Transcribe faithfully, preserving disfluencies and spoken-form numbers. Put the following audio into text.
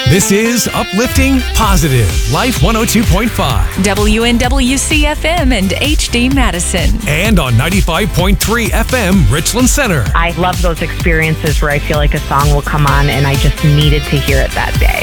This is Uplifting Positive Life one oh two point five. W N W C F M and H D Madison. And on ninety-five point three F M Richland Center. I love those experiences where I feel like a song will come on and I just needed to hear it that day.